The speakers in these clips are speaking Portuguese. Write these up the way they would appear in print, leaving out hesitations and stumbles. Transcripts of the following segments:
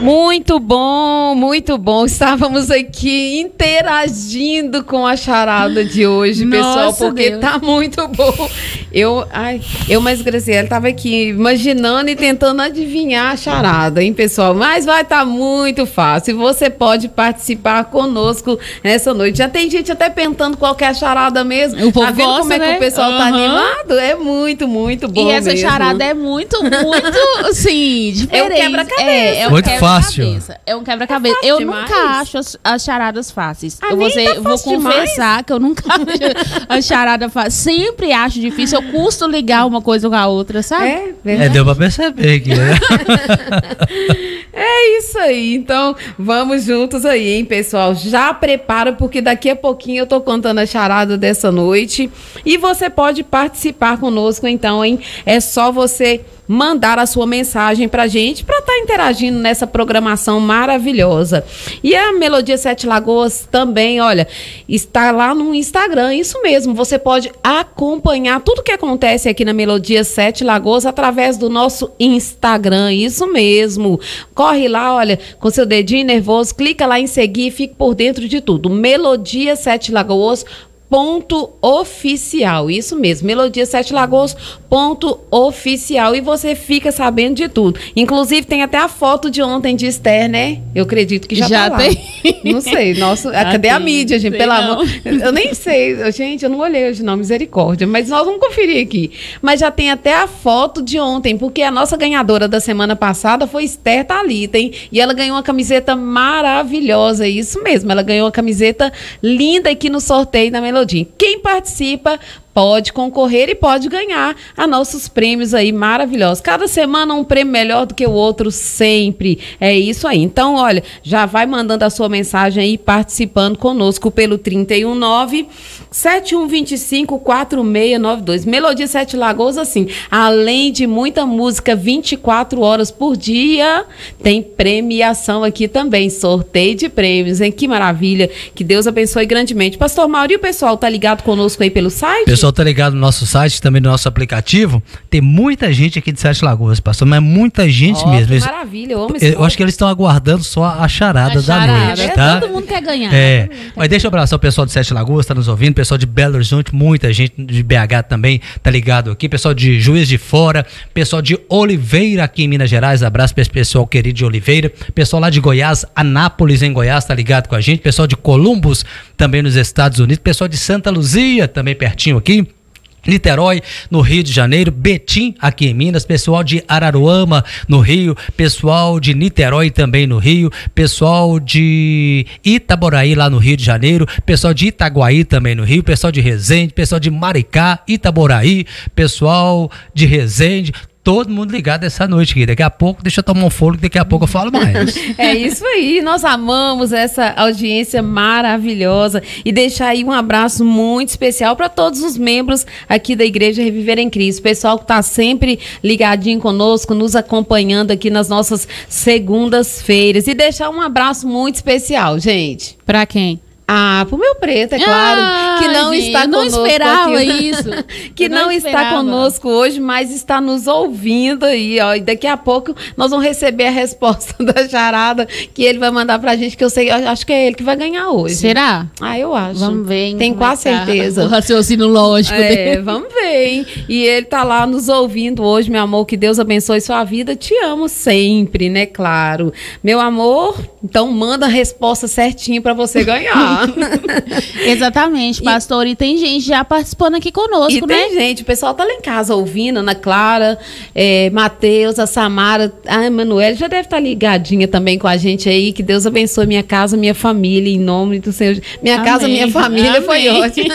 Muito bom, muito bom. Estávamos aqui interagindo com a charada de hoje, pessoal, porque Deus. Tá muito bom. Mas Graciela estava aqui imaginando e tentando adivinhar a charada, hein, pessoal? Mas vai estar muito fácil. Você pode participar conosco nessa noite. Já tem gente até perguntando qual que é a charada mesmo. O povo tá vendo gosta, como é que o pessoal tá animado? É muito, muito bom. E essa mesmo. charada é muito, assim, diferente. É um quebra-cabeça. É muito fácil. É um quebra-cabeça. Eu demais. nunca acho as charadas fáceis. Eu vou confessar que eu nunca acho a charada fácil. Sempre acho difícil. Eu custo ligar uma coisa com a outra, sabe? Deu pra perceber aqui, né? É isso aí. Então, vamos juntos aí, hein, pessoal? Já prepara, porque daqui a pouquinho eu tô contando a charada dessa noite. E você pode participar conosco, então, hein? É só você mandar a sua mensagem pra gente, pra estar interagindo nessa programação maravilhosa. E a Melodia Sete Lagoas também, olha, está lá no Instagram, isso mesmo, você pode acompanhar tudo que acontece aqui na Melodia Sete Lagoas através do nosso Instagram, isso mesmo. Corre lá, olha, com seu dedinho nervoso, clica lá em seguir e fique por dentro de tudo. Melodia Sete Lagoas .oficial, isso mesmo, Melodia Sete Lagoas .oficial, e você fica sabendo de tudo. Inclusive tem até a foto de ontem de Esther, né? Eu acredito que já tá lá. Tem. Não sei, cadê a mídia, gente? Pelo amor, eu nem sei, gente, eu não olhei hoje não, misericórdia, mas nós vamos conferir aqui. Mas já tem até a foto de ontem, porque a nossa ganhadora da semana passada foi Esther Thalita, hein? E ela ganhou uma camiseta maravilhosa, isso mesmo, ela ganhou uma camiseta linda aqui no sorteio da Melodia. Quem participa pode concorrer e pode ganhar a nossos prêmios aí maravilhosos. Cada semana um prêmio melhor do que o outro sempre. É isso aí. Então, olha, já vai mandando a sua mensagem aí, participando conosco pelo 319-7125-4692. Melodia Sete Lagoas, assim, além de muita música 24 horas por dia, tem premiação aqui também, sorteio de prêmios, hein? Que maravilha. Que Deus abençoe grandemente. Pastor Mauro, e o pessoal tá ligado conosco aí pelo site? O pessoal tá ligado no nosso site, também no nosso aplicativo. Tem muita gente aqui de Sete Lagoas, pastor, mas muita gente mesmo. Que maravilha, eu amo esse Eu acho que eles estão aguardando só a charada da noite, tá? Todo mundo quer ganhar. Mas deixa eu abraçar o pessoal de Sete Lagoas, tá nos ouvindo, pessoal de Belo Horizonte, muita gente de BH também tá ligado aqui, pessoal de Juiz de Fora, pessoal de Oliveira aqui em Minas Gerais, abraço para esse pessoal querido de Oliveira, pessoal lá de Goiás, Anápolis em Goiás tá ligado com a gente, pessoal de Columbus também nos Estados Unidos, pessoal de Santa Luzia também pertinho aqui, Niterói, no Rio de Janeiro, Betim, aqui em Minas, pessoal de Araruama, no Rio, pessoal de Niterói também no Rio, pessoal de Itaboraí, lá no Rio de Janeiro, pessoal de Itaguaí também no Rio, pessoal de Resende, pessoal de Maricá, Itaboraí, pessoal de Resende, todo mundo ligado essa noite aqui. Daqui a pouco, deixa eu tomar um fôlego, daqui a pouco eu falo mais. É isso aí, nós amamos essa audiência maravilhosa e deixar aí um abraço muito especial para todos os membros aqui da Igreja Reviver em Cristo, pessoal que tá sempre ligadinho conosco, nos acompanhando aqui nas nossas segundas-feiras, e deixar um abraço muito especial, gente. Pra quem? Pro meu preto, é claro, que não gente, está conosco. Não esperava aqui, isso. Que não está conosco hoje, mas está nos ouvindo aí, ó. E daqui a pouco nós vamos receber a resposta da charada que ele vai mandar pra gente, que eu sei, acho que é ele que vai ganhar hoje. Será? Eu acho. Vamos ver, hein? Tenho quase certeza. O raciocínio lógico dele. Vamos ver, hein? E ele tá lá nos ouvindo hoje, meu amor, que Deus abençoe sua vida. Te amo sempre, né? Claro. Meu amor, então manda a resposta certinho pra você ganhar. Exatamente, pastor. E tem gente já participando aqui conosco, né? Tem gente, o pessoal tá lá em casa ouvindo, Ana Clara, Matheus, a Samara, a Emanuele já deve estar ligadinha também com a gente aí. Que Deus abençoe minha casa, minha família, em nome do Senhor. Minha Amém. Casa, minha família. Amém. Foi ótimo.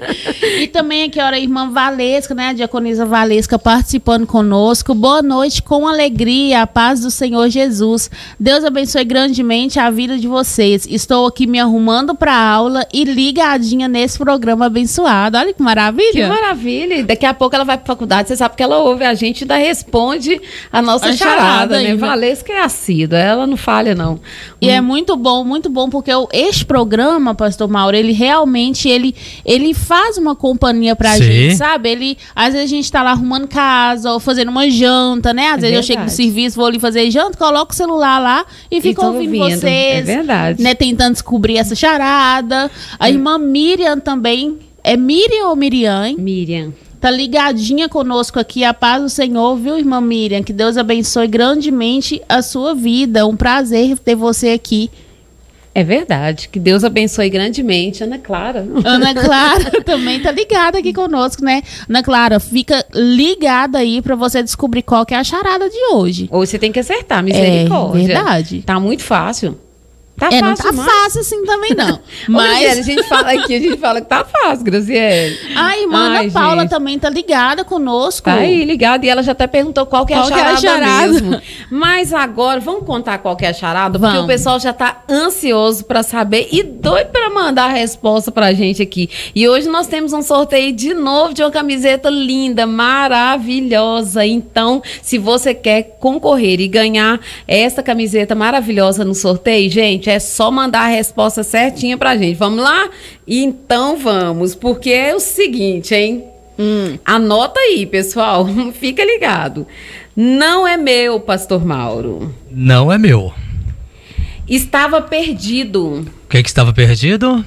E também aqui, a irmã Valesca, né? A diaconisa Valesca participando conosco. Boa noite, com alegria, a paz do Senhor Jesus. Deus abençoe grandemente a vida de vocês. Estou aqui me arrumando para pra aula e ligadinha nesse programa abençoado. Olha que maravilha. Que maravilha. E daqui a pouco ela vai pra faculdade, você sabe que ela ouve a gente e ainda responde a nossa charada, né? Valesca é assídua, ela não falha, não. E é muito bom, porque este programa, Pastor Mauro, ele realmente, ele faz uma companhia pra gente, sabe? Às vezes a gente tá lá arrumando casa, ou fazendo uma janta, né? Às vezes eu chego do serviço, vou ali fazer janta, coloco o celular lá e fico ouvindo vocês. É verdade. Né? Tentando descobrir essa charada. A irmã Miriam também. É Miriam ou Miriam, hein? Miriam. Tá ligadinha conosco aqui, a paz do Senhor, viu, irmã Miriam? Que Deus abençoe grandemente a sua vida. Um prazer ter você aqui. É verdade, que Deus abençoe grandemente. Ana Clara. Ana Clara também tá ligada aqui conosco, né? Ana Clara, fica ligada aí pra você descobrir qual que é a charada de hoje. Hoje você tem que acertar, misericórdia. É verdade. Tá muito fácil. Tá fácil, não tá fácil assim também, não. Mas a gente fala aqui, a gente fala que tá fácil, Graziele. A irmã Ana Paula também tá ligada conosco. Tá aí, ligada. E ela já até perguntou qual que é a charada mesmo. Mas agora, vamos contar qual que é a charada? Porque o pessoal já tá ansioso pra saber e doido pra mandar a resposta pra gente aqui. E hoje nós temos um sorteio de novo de uma camiseta linda, maravilhosa. Então, se você quer concorrer e ganhar essa camiseta maravilhosa no sorteio, gente, é só mandar a resposta certinha pra gente. Vamos lá? Então vamos, porque é o seguinte, hein? Anota aí, pessoal. Fica ligado. Não é meu, Pastor Mauro. Não é meu. Estava perdido. O que estava perdido?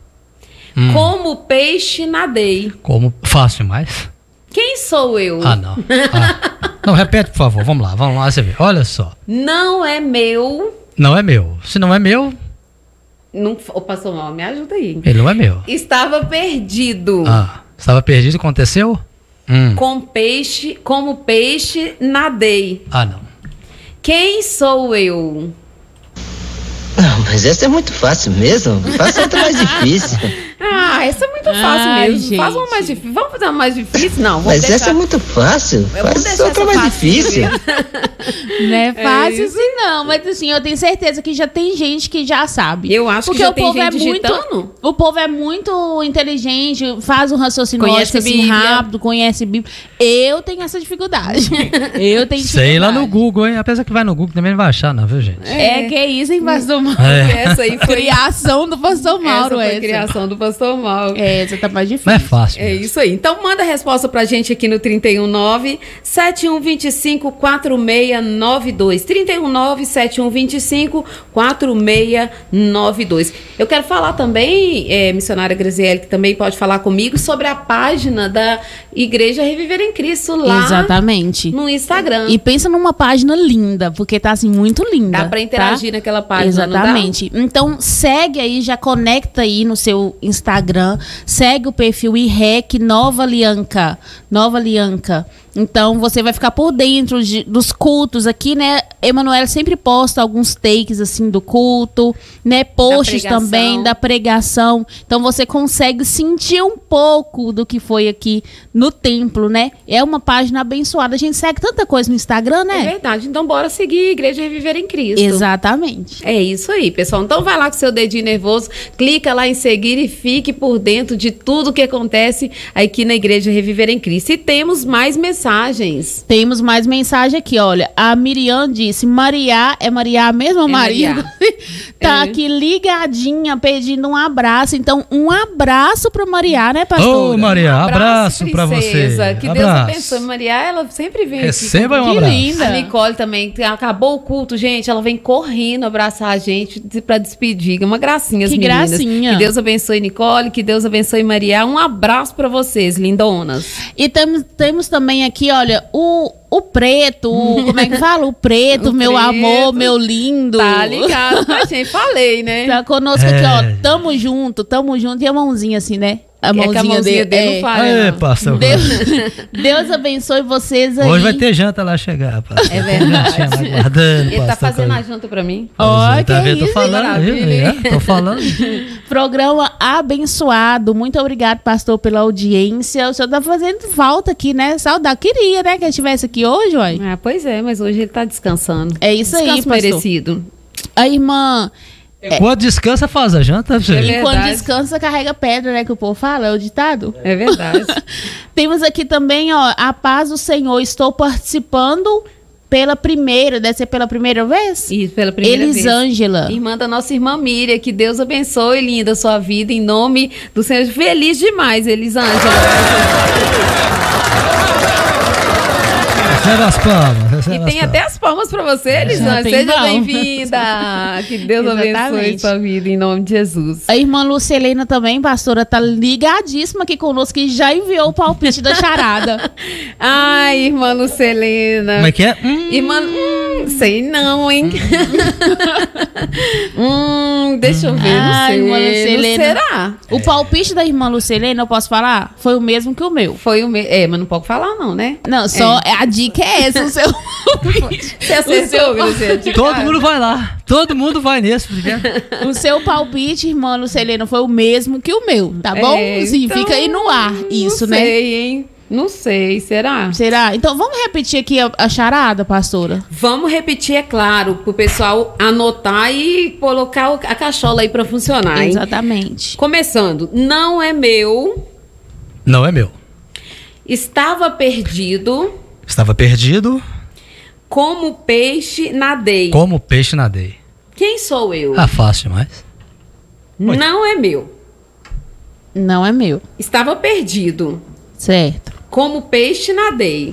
Como peixe nadei. Como? Fácil demais. Quem sou eu? Não. Não, repete, por favor. Vamos lá, você vê. Olha só. Não é meu. Não é meu. Se não é meu... Não, o Pastor Mauro, me ajuda aí. Ele não é meu. Estava perdido. Estava perdido, aconteceu? Como peixe, nadei. Não. Quem sou eu? Não, mas essa é muito fácil mesmo. Faça outra mais difícil. Essa é muito fácil mesmo. Gente. Faz uma mais difícil. Vamos fazer uma mais difícil? Não, mas essa é muito fácil. Faz outra mais difícil. Não é fácil assim, não. Mas assim, eu tenho certeza que já tem gente que já sabe. Eu acho que já tem gente digitando. O povo é muito inteligente, faz um raciocínio lógico assim rápido, conhece Bíblia. Eu tenho essa dificuldade. Sei lá no Google, hein? Apesar que vai no Google também não vai achar, não, viu, gente? Que isso, hein, Pastor Mauro? Essa aí foi criação do Pastor Mauro. Essa foi criação do Pastor Mauro. Essa tá mais difícil. Não é fácil. É isso aí. Então manda a resposta pra gente aqui no 319-7125-4692. 319-7125-4692. Eu quero falar também, missionária Graziele, que também pode falar comigo sobre a página da Igreja Reviver em Cristo lá. Exatamente. No Instagram. E pensa numa página linda, porque tá assim muito linda. Dá pra interagir naquela página. Exatamente. Não dá? Então segue aí, já conecta aí no seu Instagram, segue o perfil IREC Nova Aliança. Então você vai ficar por dentro dos cultos aqui, né? Emanuela sempre posta alguns takes assim do culto, né? Posts também da pregação. Então você consegue sentir um pouco do que foi aqui no templo, né? É uma página abençoada. A gente segue tanta coisa no Instagram, né? É verdade. Então bora seguir Igreja Reviver em Cristo. Exatamente. É isso aí, pessoal. Então vai lá com seu dedinho nervoso, clica lá em seguir e fique por dentro de tudo que acontece aqui na Igreja Reviver em Cristo. E temos mais mensagens. Temos mais mensagem aqui, olha. A Miriam disse, Maria, é Maria mesmo, Maria? Tá aqui ligadinha, pedindo um abraço. Então, um abraço pra Maria, né, pastor? Ô, Maria, abraço pra você. Que Deus abençoe. Maria, ela sempre vem Receba aqui. um abraço. Linda. A Nicole também, acabou o culto, gente, ela vem correndo abraçar a gente pra despedir. Uma gracinha, as meninas. Gracinha. Que Deus abençoe, Nicole, que Deus abençoe, Maria. Um abraço pra vocês, lindonas. E temos também aqui, olha, o preto, como é que fala? O preto, meu preto. Amor, meu lindo. Tá ligado, gente, falei, né? Tá conosco aqui, ó, tamo junto, e a mãozinha assim, né? A mãozinha dele não falha, não. Pastor. Deus abençoe vocês aí. Hoje vai ter janta lá chegar, pastor. É verdade. Aguardando, Ele tá fazendo a janta pra mim. Ó, tá que vendo? Tô isso, falando, viu? Tô falando. Programa abençoado. Muito obrigado, pastor, pela audiência. O senhor tá fazendo falta aqui, né? Saudade. Queria, né, que ele estivesse aqui hoje, ué. Pois é, mas hoje ele tá descansando. É isso aí, Descanso pastor. merecido. A irmã Quando descansa, faz a janta. É E verdade. quando descansa, carrega pedra, né? Que o povo fala, é o ditado. É verdade. Temos aqui também, ó, a paz do Senhor. Estou participando pela primeira, deve ser pela primeira vez? Isso, pela primeira vez. Elisângela. Irmã da nossa irmã Miriam, que Deus abençoe, linda, sua vida, em nome do Senhor. Feliz demais, Elisângela. Recebe as palmas. E tem até as palmas pra você, Elisângela. tem Seja palmas. bem-vinda. Que Deus abençoe Exatamente. sua vida, em nome de Jesus. A irmã Lucelena também, pastora, tá ligadíssima aqui conosco, que já enviou o palpite da charada. Ai, irmã Lucelena. Como é que é? Irmã, sei não, hein? Deixa eu ver, não Ai, sei. irmã Não Lucelena. será? O palpite da irmã Lucelena, eu posso falar? Foi o mesmo que o meu. Foi o meu. Mas não pode falar, não, né? Não, só a dica é essa, o seu. Você acertou, Lucelena? Todo mundo vai lá. Todo mundo vai nesse. O seu palpite, irmã Lucelena, foi o mesmo que o meu, tá bom? Sim, então, fica aí no ar, isso, não né? sei, hein? Não sei, será? Será? Então vamos repetir aqui a charada, pastora? Vamos repetir, é claro, pro pessoal anotar e colocar a cachola aí pra funcionar, hein? Exatamente. Começando, não é meu, Não é meu. estava perdido, Estava perdido, como peixe nadei. como peixe nadei. Quem sou eu? Ah, fácil demais. Não é meu, Não é meu. estava perdido, Certo. como peixe nadei.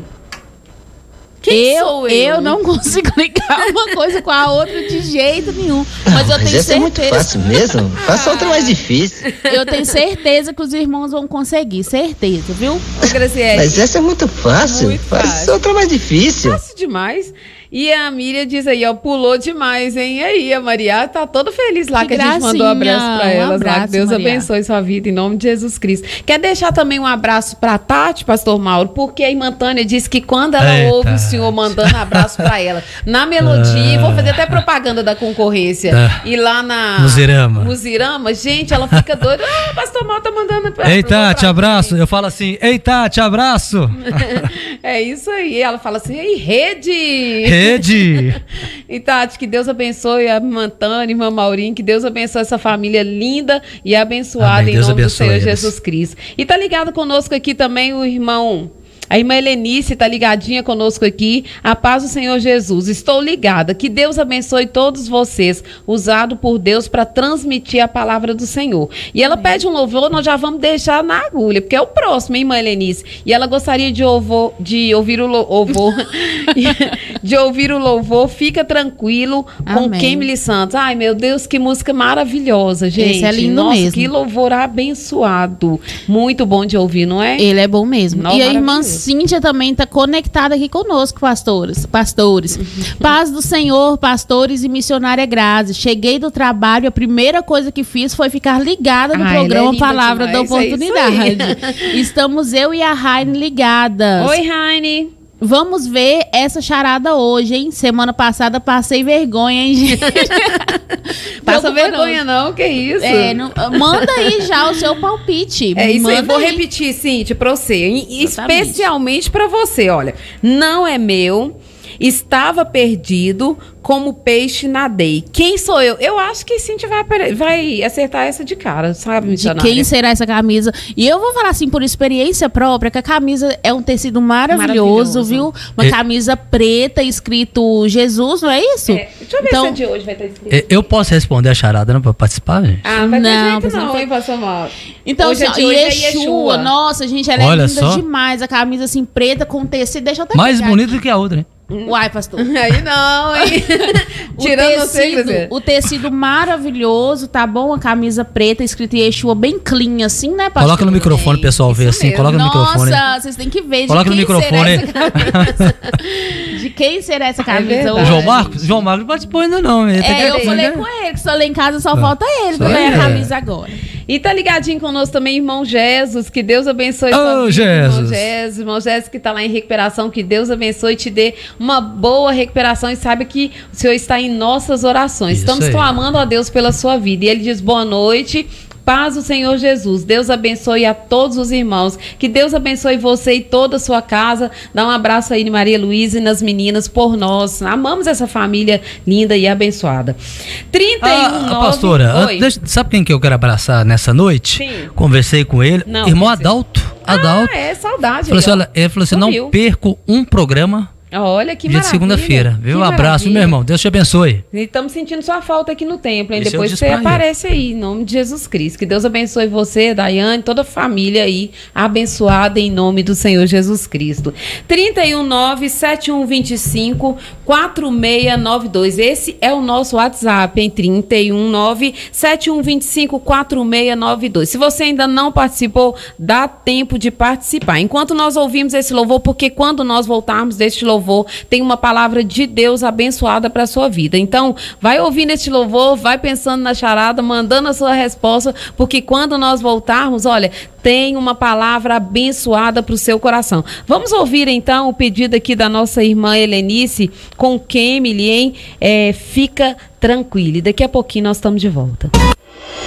Quem sou eu? Eu não consigo ligar uma coisa com a outra de jeito nenhum. Mas eu tenho essa é muito certeza. fácil mesmo. Faça outra mais difícil. Eu tenho certeza que os irmãos vão conseguir. Certeza, viu? Ô, Graziele, Mas essa é muito fácil. Muito Faça fácil. outra mais difícil. fácil demais. E a Miriam diz aí, ó, pulou demais, hein? E aí, a Maria tá toda feliz lá que a gente mandou um abraço pra elas lá. Que Deus Maria. abençoe sua vida em nome de Jesus Cristo. Quer deixar também um abraço pra Tati, pastor Mauro? Porque a irmã Tânia disse que quando ela Eita. ouve o senhor mandando abraço pra ela, na melodia, vou fazer até propaganda da concorrência. E lá na Muzirama. Muzirama, gente, ela fica doida. Ah, pastor Mauro tá mandando Ei, Tati, abraço. Eu falo assim, ei, Tati, abraço. É isso aí. Ela fala assim, ei, rede! Rede. E Tati, que Deus abençoe a irmã Tânia, irmã Maurinho, que Deus abençoe essa família linda e abençoada Amém. em Deus nome do abençoe Senhor eles. Jesus Cristo. E tá ligado conosco aqui também o irmão... A irmã Helenice tá ligadinha conosco aqui. A paz do Senhor Jesus. Estou ligada. Que Deus abençoe todos vocês, usado por Deus para transmitir a palavra do Senhor. E ela pede um louvor, nós já vamos deixar na agulha, porque é o próximo, hein, irmã Helenice? E ela gostaria de ouvir o louvor. De ouvir o louvor. Fica tranquilo com Amém. Kemily Santos. Ai, meu Deus, que música maravilhosa, gente. Esse é lindo Nossa, mesmo. que louvor abençoado. Muito bom de ouvir, não é? Ele é bom mesmo. Não, e a irmã maravilhoso. Cíntia também está conectada aqui conosco, pastores. Paz do Senhor, pastores e missionária Grazi. Cheguei do trabalho, a primeira coisa que fiz foi ficar ligada no Ah, ela é programa linda Palavra da demais, é isso Oportunidade. Estamos eu e a Raine ligadas. Oi, Raine. Vamos ver essa charada hoje, hein? Semana passada passei vergonha, hein, gente? Passa Preocupa vergonha não, que isso? Manda aí já o seu palpite. É isso aí, Manda vou repetir, Cíntia, pra você, Exatamente. especialmente pra você, olha, não é meu, estava perdido, como peixe nadei. Quem sou eu? Eu acho que Cíntia vai acertar essa de cara, sabe, De missionária? quem será essa camisa? E eu vou falar assim, por experiência própria, que a camisa é um tecido maravilhoso, viu? Uma camisa preta, escrito Jesus, não é isso? Deixa eu ver se é de hoje vai estar escrito. Eu posso responder a charada, não, pra participar, gente? Ah, não vai ter Não, jeito pessoal, não, não hein, pastor Mauro? Então, Hoje é assim, de ó, hoje, é Yeshua, Yeshua. nossa, gente, ela Olha é linda só. demais. A camisa assim, preta com tecido. Deixa eu até Mais pegar bonita do que a outra, né? aqui. Uai, pastor. Aí não, hein? Tirando você, Graziele. O tecido maravilhoso, tá bom? A camisa preta, escrito Yeshua, bem clean, assim, né, pastor? Coloca no microfone, pessoal, ver assim. mesmo. Coloca no microfone. Nossa, vocês têm que ver. De Coloca no quem microfone. será essa camisa? De quem será essa camisa verdade. hoje? João Marcos? João Marcos não participou ainda, não. Ele tem que Eu responder. falei com ele, que só lá em casa só falta ele Só pra ganhar ele. a camisa agora. E tá ligadinho conosco também, irmão Jesus, que Deus abençoe sua Ô, vida, Jesus. irmão Jesus que tá lá em recuperação, que Deus abençoe e te dê uma boa recuperação e saiba que o Senhor está em nossas orações. Isso Estamos aí. clamando a Deus pela sua vida. E ele diz boa noite, Paz do Senhor Jesus. Deus abençoe a todos os irmãos. Que Deus abençoe você e toda a sua casa. Dá um abraço aí, Maria Luísa e nas meninas por nós. Amamos essa família linda e abençoada. 31 pastora, sabe quem que eu quero abraçar nessa noite? Sim. Conversei com ele. Não, irmão Adalto. Saudade. Ele falou assim, não perco um programa. Olha que dia de segunda-feira, viu? Um abraço, meu irmão. Deus te abençoe. Estamos sentindo sua falta aqui no templo, hein? Esse Depois você aparece aí, em nome de Jesus Cristo. Que Deus abençoe você, Daiane, toda a família aí, abençoada em nome do Senhor Jesus Cristo. 319-7125-4692. Esse é o nosso WhatsApp, hein? 319-7125-4692. Se você ainda não participou, dá tempo de participar. Enquanto nós ouvimos esse louvor, porque quando nós voltarmos deste louvor, tem uma palavra de Deus abençoada para a sua vida. Então, vai ouvindo este louvor, vai pensando na charada, mandando a sua resposta, porque quando nós voltarmos, olha, tem uma palavra abençoada para o seu coração. Vamos ouvir então o pedido aqui da nossa irmã Helenice com Kemily, hein? Fica tranquila. E daqui a pouquinho nós estamos de volta.